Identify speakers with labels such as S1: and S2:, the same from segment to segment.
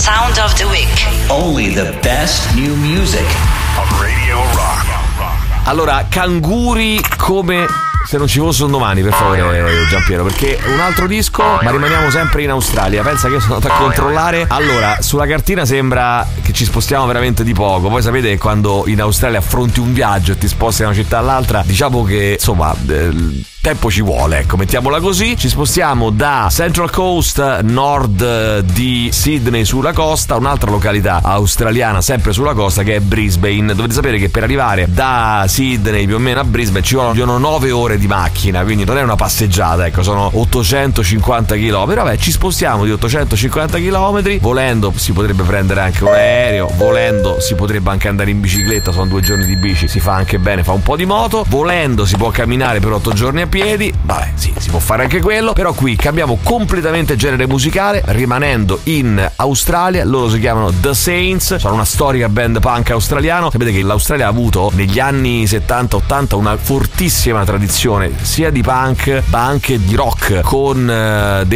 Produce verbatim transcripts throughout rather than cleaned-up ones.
S1: Sound of the Week.
S2: Only the best new music
S3: on Radio Rock.
S4: Allora, canguri come se non ci fosse un domani, per favore, Giampiero, perché un altro disco, ma rimaniamo sempre in Australia. Pensa che io sono andato a controllare. Allora, sulla cartina sembra che ci spostiamo veramente di poco. Voi sapete che quando in Australia affronti un viaggio e ti sposti da una città all'altra, diciamo che insomma eh, tempo ci vuole, ecco, mettiamola così. Ci spostiamo da Central Coast, nord di Sydney sulla costa, un'altra località australiana sempre sulla costa che è Brisbane. Dovete sapere che per arrivare da Sydney più o meno a Brisbane ci vogliono nove ore di macchina, quindi non è una passeggiata, ecco, sono ottocentocinquanta chilometri. Vabbè, ci spostiamo di ottocentocinquanta chilometri. Volendo si potrebbe prendere anche un aereo, volendo si potrebbe anche andare in bicicletta, sono due giorni di bici, si fa anche bene, fa un po' di moto. Volendo si può camminare per otto giorni a piedi, vabbè, sì, si può fare anche quello. Però qui cambiamo completamente genere musicale, rimanendo in Australia. Loro si chiamano The Saints, sono una storica band punk australiano. Sapete che l'Australia ha avuto negli anni settanta ottanta una fortissima tradizione sia di punk ma anche di rock, con uh,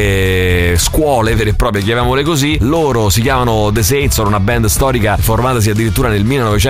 S4: delle scuole vere e proprie, chiamiamole così. Loro si chiamano The Saints, sono una band storica formatasi addirittura nel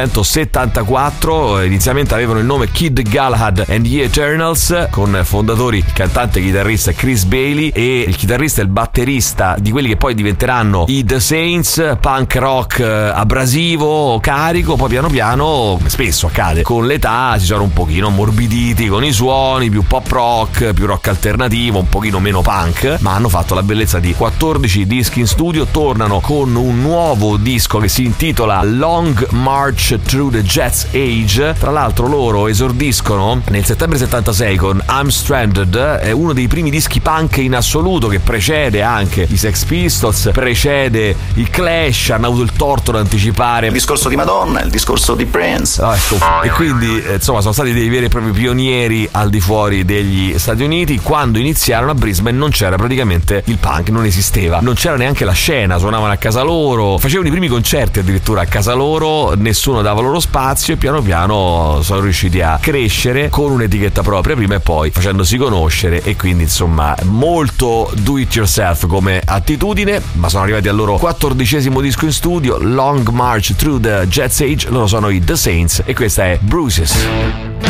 S4: millenovecentosettantaquattro. Inizialmente avevano il nome Kid Galahad and the Eternals, con fondatori il cantante e chitarrista Chris Bailey e il chitarrista e il batterista di quelli che poi diventeranno i The Saints. Punk rock abrasivo, carico. Poi piano piano, come spesso accade con l'età, si sono un pochino ammorbiditi con i suoni, più pop rock, più rock alternativo, un pochino meno punk, ma hanno fatto la bellezza di quattordici dischi in studio. Tornano con un nuovo disco che si intitola Long March Through the Jet's Age. Tra l'altro loro esordiscono nel settembre settantasei con I'm Stranded, è uno dei primi dischi punk in assoluto, che precede anche i Sex Pistols, precede i Clash. Hanno avuto il torto di anticipare
S5: il discorso di Madonna, il discorso di Prince,
S4: ah, ecco. E quindi insomma sono stati dei veri e propri pionieri al di fuori degli Stati Uniti. Quando iniziarono a Brisbane non c'era praticamente il punk, non esisteva, non c'era neanche la scena, suonavano a casa loro, facevano i primi concerti addirittura a casa loro, nessuno dava loro spazio, e piano piano sono riusciti a crescere con un'etichetta propria prima e poi facendosi conoscere, e quindi insomma molto do it yourself come attitudine. Ma sono arrivati al loro quattordicesimo disco in studio, Long March Through the Jet's Age. Loro sono i The Saints e questa è Bruises.